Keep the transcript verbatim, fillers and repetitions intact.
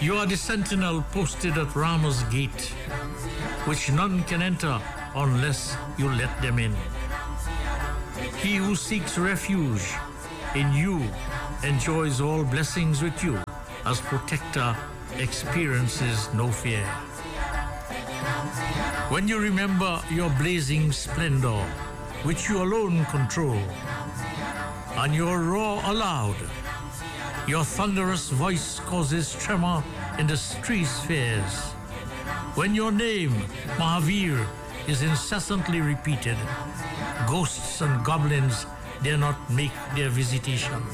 You are the sentinel posted at Rama's gate, which none can enter unless you let them in. He who seeks refuge in you enjoys all blessings with you. As protector, experiences no fear. When you remember your blazing splendor, which you alone control, and your roar aloud, your thunderous voice causes tremor in the three spheres. When your name, Mahavir, is incessantly repeated, ghosts and goblins dare not make their visitation.